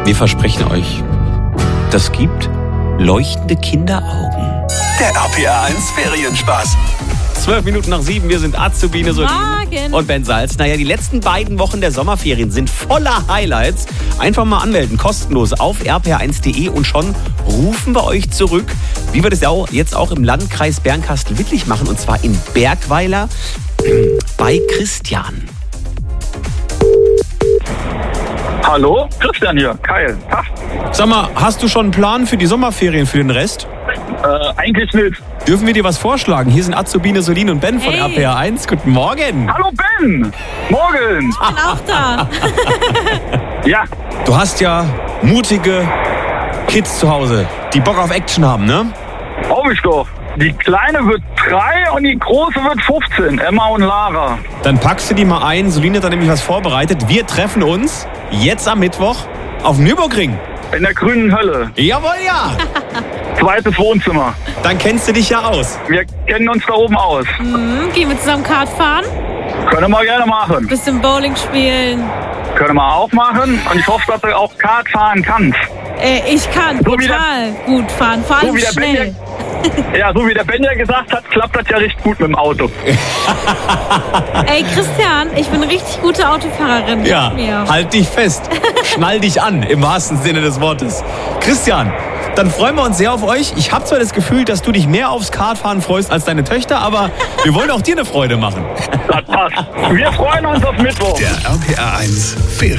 Wir versprechen euch, das gibt leuchtende Kinderaugen. Der RPR 1 Ferienspaß. 7:12, wir sind Azubine Solin und Ben Salz. Naja, die letzten beiden Wochen der Sommerferien sind voller Highlights. Einfach mal anmelden, kostenlos auf rpr1.de und schon rufen wir euch zurück, wie wir das jetzt auch im Landkreis Bernkastel-Wittlich machen, und zwar in Bergweiler bei Christian. Hallo, Christian hier, Kyle. Tag. Sag mal, hast du schon einen Plan für die Sommerferien, für den Rest? Eigentlich nicht. Dürfen wir dir was vorschlagen? Hier sind Azubine Solin und Ben von RPR 1. Guten Morgen. Hallo Ben, morgen. Ich bin auch da. Ja, Du hast ja mutige Kids zu Hause, die Bock auf Action haben, ne? hoffe ich doch. Die Kleine wird 3 und die Große wird 15, Emma und Lara. Dann packst du die mal ein. Solin hat da nämlich was vorbereitet. Wir treffen uns jetzt am Mittwoch auf dem Nürburgring. In der grünen Hölle. Jawohl, ja. Zweites Wohnzimmer. Dann kennst du dich ja aus. Wir kennen uns da oben aus. Gehen wir zusammen Kart fahren? Können wir gerne machen. Bisschen Bowling spielen? Können wir auch machen. Und ich hoffe, dass du auch Kart fahren kannst. Ich kann So wie total gut fahren, vor allem so wie der schnell. Ja, so wie der Ben ja gesagt hat, klappt das ja recht gut mit dem Auto. Ey Christian, ich bin eine richtig gute Autofahrerin. Ja, Glaub mir. halt dich fest. Schnall dich an, im wahrsten Sinne des Wortes. Christian, dann freuen wir uns sehr auf euch. Ich habe zwar das Gefühl, dass du dich mehr aufs Kartfahren freust als deine Töchter, aber wir wollen auch dir eine Freude machen. Das passt. Wir freuen uns auf Mittwoch. Der RPR 1 Ferien.